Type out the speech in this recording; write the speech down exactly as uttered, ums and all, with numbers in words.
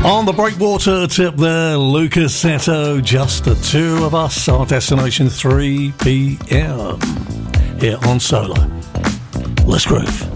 On the breakwater tip there, Lucas Seto, just the two of us, our destination three p.m. here on Solar. Let's groove.